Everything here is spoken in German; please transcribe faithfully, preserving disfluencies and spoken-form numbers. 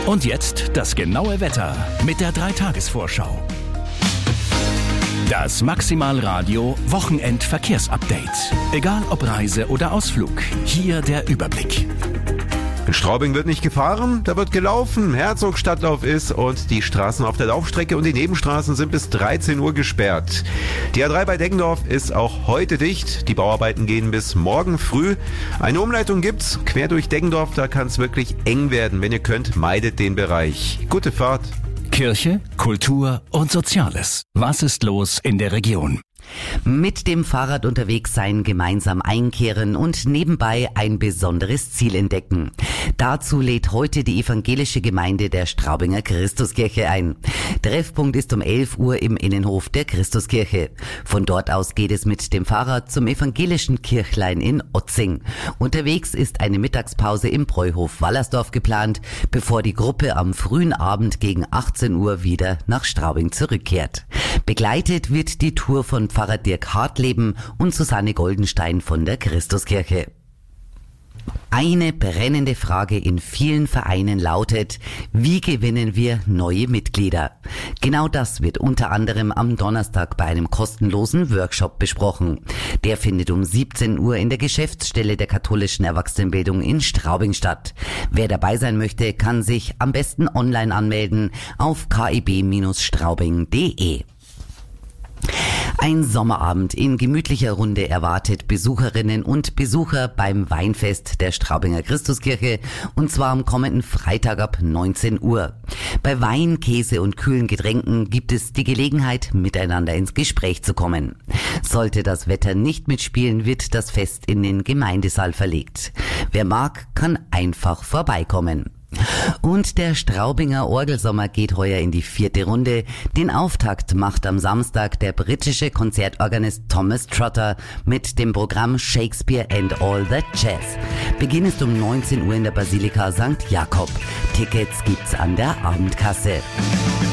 Und jetzt das genaue Wetter mit der drei Tages Vorschau. Das Maximalradio Wochenend-Verkehrsupdate. Egal ob Reise oder Ausflug, hier der Überblick. In Straubing wird nicht gefahren, da wird gelaufen. Herzogstadtlauf ist und die Straßen auf der Laufstrecke und die Nebenstraßen sind bis dreizehn Uhr gesperrt. Die A drei bei Deggendorf ist auch heute dicht. Die Bauarbeiten gehen bis morgen früh. Eine Umleitung gibt's quer durch Deggendorf, da kann es wirklich eng werden. Wenn ihr könnt, meidet den Bereich. Gute Fahrt. Kirche, Kultur und Soziales. Was ist los in der Region? Mit dem Fahrrad unterwegs sein, gemeinsam einkehren und nebenbei ein besonderes Ziel entdecken. Dazu lädt heute die evangelische Gemeinde der Straubinger Christuskirche ein. Treffpunkt ist um elf Uhr im Innenhof der Christuskirche. Von dort aus geht es mit dem Fahrrad zum evangelischen Kirchlein in Otzing. Unterwegs ist eine Mittagspause im Bräuhof Wallersdorf geplant, bevor die Gruppe am frühen Abend gegen achtzehn Uhr wieder nach Straubing zurückkehrt. Begleitet wird die Tour von Pfarrer Dirk Hartleben und Susanne Goldenstein von der Christuskirche. Eine brennende Frage in vielen Vereinen lautet: Wie gewinnen wir neue Mitglieder? Genau das wird unter anderem am Donnerstag bei einem kostenlosen Workshop besprochen. Der findet um siebzehn Uhr in der Geschäftsstelle der katholischen Erwachsenenbildung in Straubing statt. Wer dabei sein möchte, kann sich am besten online anmelden auf k e b straubing punkt d e. Ein Sommerabend in gemütlicher Runde erwartet Besucherinnen und Besucher beim Weinfest der Straubinger Christuskirche, und zwar am kommenden Freitag ab neunzehn Uhr. Bei Wein, Käse und kühlen Getränken gibt es die Gelegenheit, miteinander ins Gespräch zu kommen. Sollte das Wetter nicht mitspielen, wird das Fest in den Gemeindesaal verlegt. Wer mag, kann einfach vorbeikommen. Und der Straubinger Orgelsommer geht heuer in die vierte Runde. Den Auftakt macht am Samstag der britische Konzertorganist Thomas Trotter mit dem Programm Shakespeare and All That Jazz. Beginn ist um neunzehn Uhr in der Basilika Sankt Jakob. Tickets gibt's an der Abendkasse.